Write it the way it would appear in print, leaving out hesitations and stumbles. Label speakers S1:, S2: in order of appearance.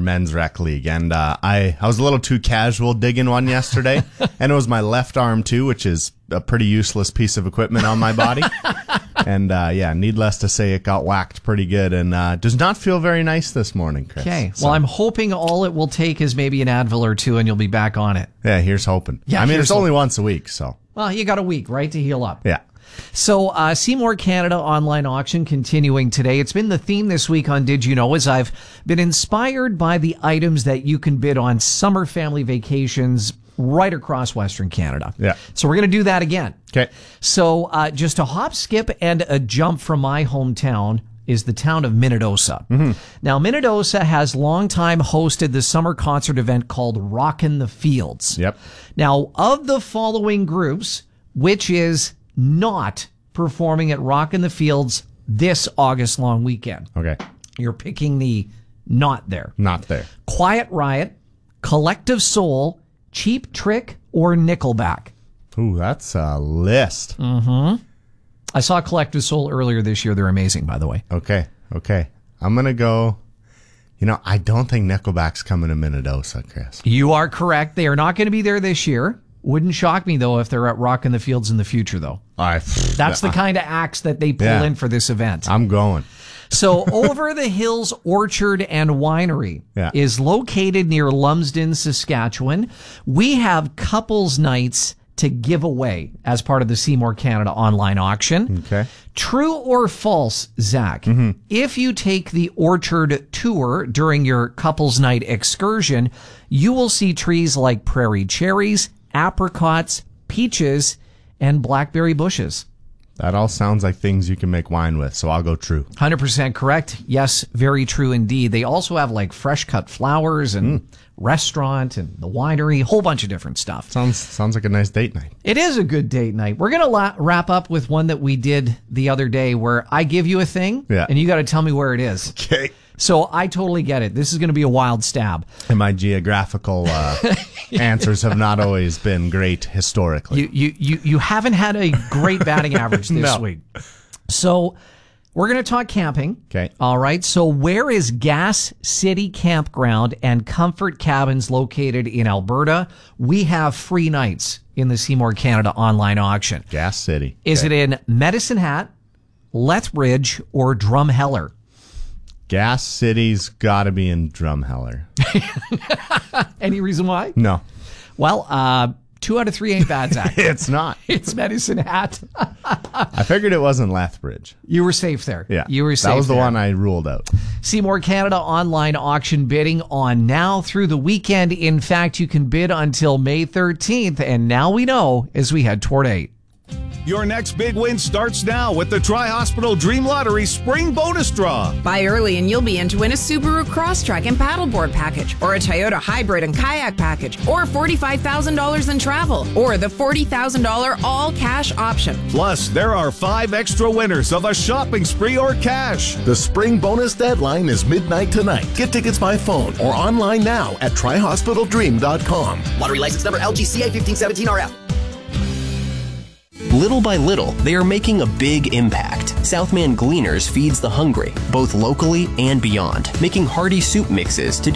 S1: men's rec league, and I was a little too casual digging one yesterday, and it was my left arm too, which is a pretty useless piece of equipment on my body. And needless to say, it got whacked pretty good, and does not feel very nice this morning, Chris.
S2: Okay, well, I'm hoping all it will take is maybe an Advil or two, and you'll be back on it.
S1: Yeah, here's hoping.
S2: Yeah,
S1: I mean, it's only once a week, so.
S2: Well, you got a week, right, to heal up.
S1: Yeah.
S2: So, Seymour Canada online auction continuing today. It's been the theme this week on Did You Know, as I've been inspired by the items that you can bid on summer family vacations right across Western Canada.
S1: Yeah.
S2: So we're going to do that again.
S1: Okay.
S2: So, just a hop, skip, and a jump from my hometown is the town of Minnedosa. Mm-hmm. Now, Minnedosa has long time hosted the summer concert event called Rockin' the Fields.
S1: Yep.
S2: Now, of the following groups, which is not performing at Rockin' the Fields this August long weekend?
S1: Okay.
S2: You're picking the not there.
S1: Not there.
S2: Quiet Riot, Collective Soul, Cheap Trick, or Nickelback?
S1: Ooh, that's a list.
S2: Mm-hmm. I saw Collective Soul earlier this year. They're amazing, by the way.
S1: Okay. I'm going to go... I don't think Nickelback's coming to Minnedosa, Chris.
S2: You are correct. They are not going to be there this year. Wouldn't shock me, though, if they're at Rockin' the Fields in the future, though. That's the kind of acts that they pull in for this event.
S1: I'm going.
S2: So, Over the Hills Orchard and Winery is located near Lumsden, Saskatchewan. We have couples nights to give away as part of the Seymour Canada online auction.
S1: Okay.
S2: True or false, Zach? Mm-hmm. If you take the orchard tour during your couples night excursion, you will see trees like prairie cherries, apricots, peaches, and blackberry bushes.
S1: That all sounds like things you can make wine with, so I'll go true.
S2: 100% correct. Yes, very true indeed. They also have like fresh cut flowers and restaurant and the winery, whole bunch of different stuff.
S1: Sounds like a nice date night.
S2: It is a good date night. We're going to wrap up with one that we did the other day where I give you a thing and you got to tell me where it is.
S1: Okay.
S2: So I totally get it. This is going to be a wild stab.
S1: And my geographical answers have not always been great historically.
S2: You haven't had a great batting average this week. So we're going to talk camping.
S1: Okay.
S2: All right. So where is Gas City Campground and Comfort Cabins located in Alberta? We have free nights in the Seymour Canada online auction.
S1: Gas City.
S2: Is it in Medicine Hat, Lethbridge, or Drumheller?
S1: Gas City's got to be in Drumheller.
S2: Any reason why?
S1: No.
S2: Well, 2 out of 3 ain't bad, Zach.
S1: It's not.
S2: It's Medicine Hat.
S1: I figured it wasn't Lethbridge.
S2: You were safe there.
S1: Yeah.
S2: You were safe there.
S1: That was the one I ruled out.
S2: Seymour Canada online auction bidding on now through the weekend. In fact, you can bid until May 13th. And now we know as we head toward 8.
S3: Your next big win starts now with the Tri-Hospital Dream Lottery Spring Bonus Draw.
S4: Buy early and you'll be in to win a Subaru Crosstrek and paddleboard package, or a Toyota Hybrid and kayak package, or $45,000 in travel, or the $40,000 all-cash option.
S3: Plus, there are 5 extra winners of a shopping spree or cash.
S5: The spring bonus deadline is midnight tonight. Get tickets by phone or online now at TriHospitalDream.com.
S6: Lottery license number LGCA 1517RF.
S7: Little by little, they are making a big impact. Southman Gleaners feeds the hungry, both locally and beyond, making hearty soup mixes to